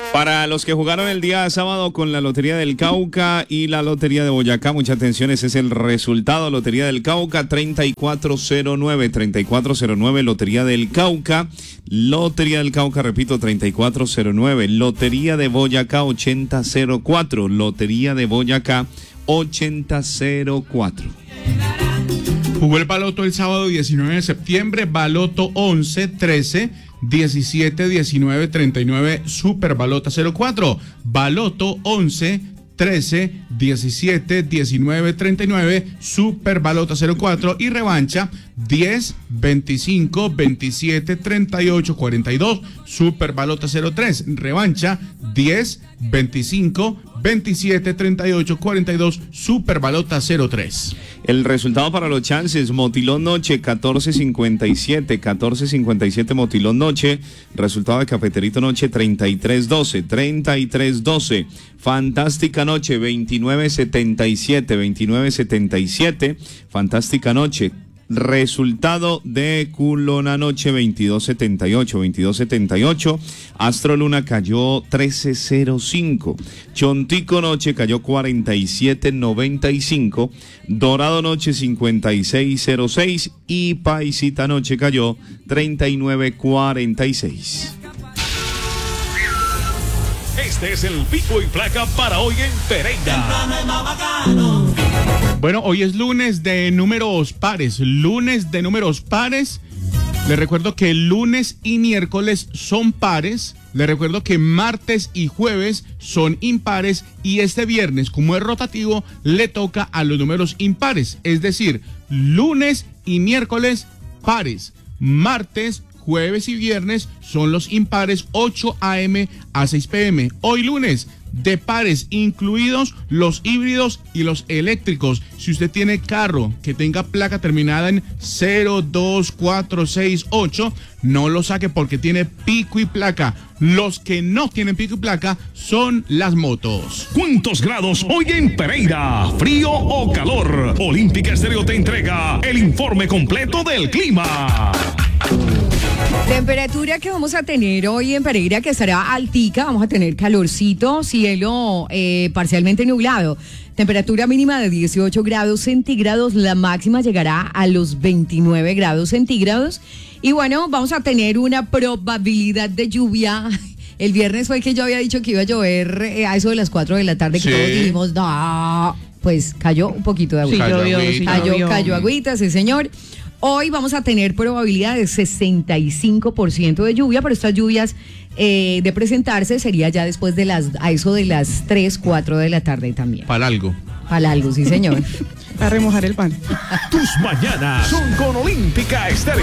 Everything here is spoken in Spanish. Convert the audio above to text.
Para los que jugaron el día sábado con la Lotería del Cauca y la Lotería de Boyacá, mucha atención, ese es el resultado. Lotería del Cauca, 3409, Lotería del Cauca. Lotería del Cauca, repito, 3409. Lotería de Boyacá, 8004. Lotería de Boyacá, 8004. Jugó el baloto el sábado 19 de septiembre, baloto 11, 13, 17, 19, 39, Super Balota 04. Baloto 11, 13, 17, 19, 39, Super Balota 04 y revancha 10, 25, 27, 38, 42, Super Balota 03. Revancha 10, 25, 27, 38, 42, Super Balota 03. El resultado para los chances: Motilón Noche, 1457 Motilón Noche. Resultado de Cafeterito Noche, 3312. Fantástica Noche, 2977. Fantástica Noche. Resultado de Culona Noche, 2278. Astro Luna cayó 1305. Chontico Noche cayó 4795. Dorado Noche 5606 y Paisita Noche cayó 3946. Este es el pico y placa para hoy en Pereira. Bueno, hoy es lunes de números pares. Les recuerdo que lunes y miércoles son pares. Les recuerdo que martes y jueves son impares. Y este viernes, como es rotativo, le toca a los números impares. Es decir, lunes y miércoles pares. Martes, jueves y viernes son los impares, 8 a.m. a 6 p.m. Hoy lunes, de pares, incluidos los híbridos y los eléctricos. Si usted tiene carro que tenga placa terminada en 02468, no lo saque porque tiene pico y placa. Los que no tienen pico y placa son las motos. ¿Cuántos grados hoy en Pereira? ¿Frío o calor? Olímpica Estéreo te entrega el informe completo del clima. Temperatura que vamos a tener hoy en Pereira, que estará altica. Vamos a tener calorcito, cielo parcialmente nublado. Temperatura mínima de 18 grados centígrados, la máxima llegará a los 29 grados centígrados. Y bueno, vamos a tener una probabilidad de lluvia. El viernes fue que yo había dicho que iba a llover a eso de las 4 de la tarde, que todos dijimos, no, pues cayó un poquito de agüita. Cayó agüita, sí señor. Hoy vamos a tener probabilidad de 65% de lluvia, pero estas lluvias de presentarse sería ya después de a eso de las 3, 4 de la tarde también. Para algo, sí señor. Para remojar el pan. Tus mañanas son con Olímpica Estéreo.